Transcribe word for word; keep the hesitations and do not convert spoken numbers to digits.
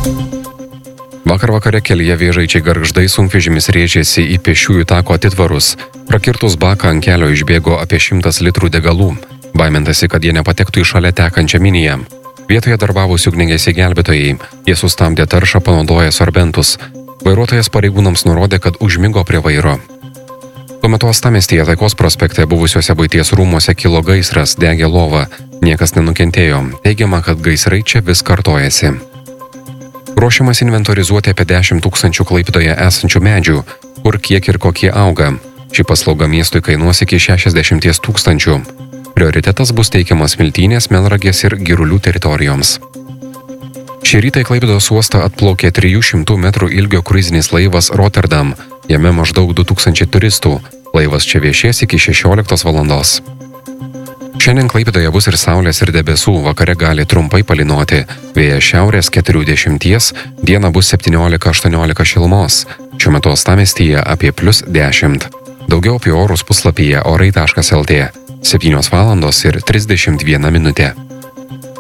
Vakar vakare kelyje Vėžaičiai Gargždai sunkvežimis rėžėsi į pėsčiųjų tako atitvarus. Prakirtus baką ant kelio išbėgo apie šimtas litrų degalų. Baimintasi, kad jie nepatektų į šalia tekančią miniją. Vietoje darbavosi ugniagesiai gelbėtojai. Jie sustabdė taršą, panaudoję sorbentus. Vairuotojas pareigūnams nurodė, kad užmigo prie vairo. Tuo metu Uostamiestyje Taikos prospekte buvusiuose buities rūmuose kilo gaisras, degė lova. Niekas nenukentėjo. Teigiama, kad gaisrai čia vis kartojasi. Ruošiamas inventorizuoti apie dešimt tūkstančių Klaipėdoje esančių medžių, kur kiek ir kokie auga. Ši paslauga miestui kainuos iki šešiasdešimt tūkstančių. Prioritetas bus teikiamas Smiltynės, Melnragės ir Girulių teritorijoms. Šį rytą į Klaipėdos uostą atplaukė trijų šimtų metrų ilgio kruizinis laivas Rotterdam. Jame maždaug du tūkstančiai turistų. Laivas čia viešės iki šešioliktos valandos. Šiandien Klaipėdoje bus ir saulės ir debesų, vakare gali trumpai palynoti. Vėjas šiaurės keturiasdešimties, dieną bus septyniolika aštuoniolika šilumos. Šiuo metu Uostamiestyje apie plius dešimt. Daugiau apie orus puslapyje orai taškas lt. septynios valandos ir trisdešimt viena minutė.